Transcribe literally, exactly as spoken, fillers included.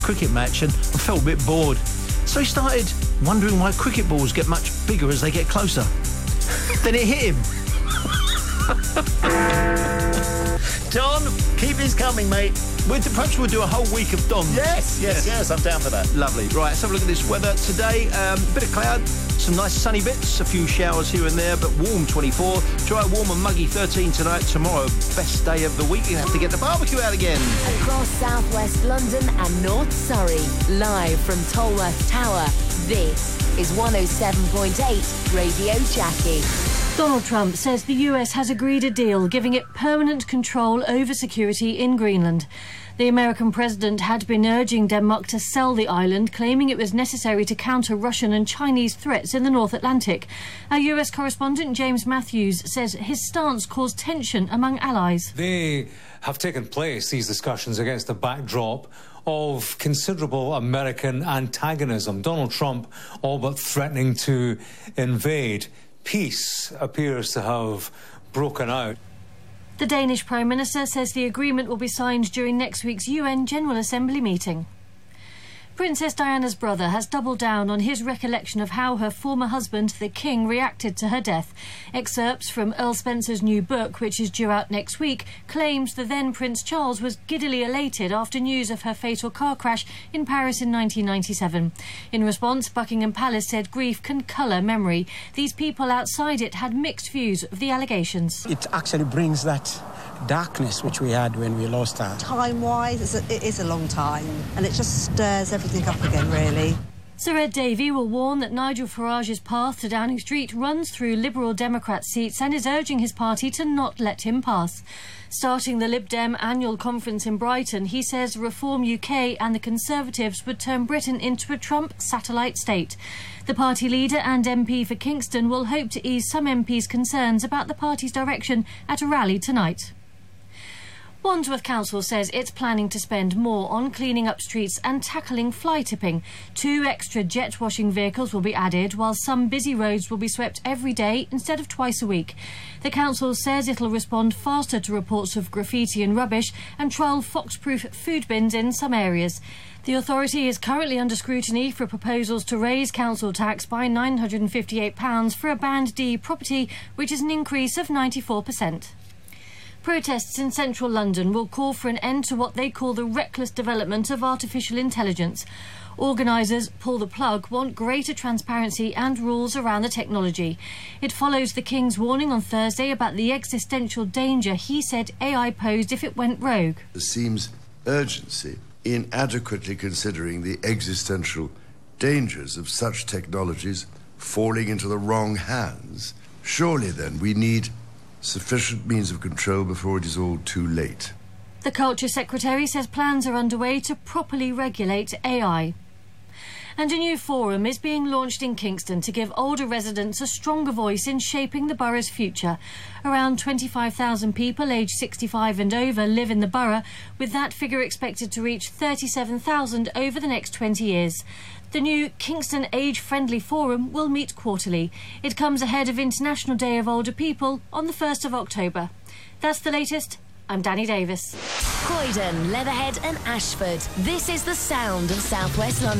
cricket match and I felt a bit bored. So he started wondering why cricket balls get much bigger as they get closer. Then it hit him. Don, keep this coming, mate. We'll, perhaps we'll do a whole week of Dons. Yes, yes, yes, I'm down for that. Lovely. Right, let's have a look at this weather today. Um, bit of cloud, some nice sunny bits, a few showers here and there, but warm twenty-four. Dry, warm and muggy thirteen tonight. Tomorrow, best day of the week. You have to get the barbecue out again. Across southwest London and North Surrey, live from Tolworth Tower, this is one oh seven point eight Radio Jackie. Donald Trump says the U S has agreed a deal giving it permanent control over security in Greenland. The American president had been urging Denmark to sell the island, claiming it was necessary to counter Russian and Chinese threats in the North Atlantic. Our U S correspondent James Matthews says his stance caused tension among allies. They have taken place, these discussions, against the backdrop of considerable American antagonism. Donald Trump all but threatening to invade. Peace appears to have broken out. The Danish Prime Minister says the agreement will be signed during next week's U N General Assembly meeting. Princess Diana's brother has doubled down on his recollection of how her former husband, the King, reacted to her death. Excerpts from Earl Spencer's new book, which is due out next week, claims the then Prince Charles was giddily elated after news of her fatal car crash in Paris in nineteen ninety-seven. In response, Buckingham Palace said grief can colour memory. These people outside it had mixed views of the allegations. It actually brings that darkness which we had when we lost her. Time-wise, it is a long time, and it just stirs everything up again, really. Sir Ed Davey will warn that Nigel Farage's path to Downing Street runs through Liberal Democrat seats and is urging his party to not let him pass. Starting the Lib Dem annual conference in Brighton, he says Reform U K and the Conservatives would turn Britain into a Trump satellite state. The party leader and M P for Kingston will hope to ease some M Ps' concerns about the party's direction at a rally tonight. Wandsworth Council says it's planning to spend more on cleaning up streets and tackling fly tipping. Two extra jet washing vehicles will be added, while some busy roads will be swept every day instead of twice a week. The council says it'll respond faster to reports of graffiti and rubbish and trial fox-proof food bins in some areas. The authority is currently under scrutiny for proposals to raise council tax by nine hundred and fifty-eight pounds for a Band D property, which is an increase of ninety-four percent. Protests in central London will call for an end to what they call the reckless development of artificial intelligence. Organisers, pull the plug, want greater transparency and rules around the technology. It follows the King's warning on Thursday about the existential danger he said A I posed if it went rogue. There seems urgency in adequately considering the existential dangers of such technologies falling into the wrong hands. Surely then we need sufficient means of control before it is all too late. The Culture Secretary says plans are underway to properly regulate A I. And a new forum is being launched in Kingston to give older residents a stronger voice in shaping the borough's future. Around twenty-five thousand people aged sixty-five and over live in the borough, with that figure expected to reach thirty-seven thousand over the next twenty years. The new Kingston Age Friendly Forum will meet quarterly. It comes ahead of International Day of Older People on the first of October. That's the latest. I'm Danny Davis. Croydon, Leatherhead and Ashford. This is the sound of South West London.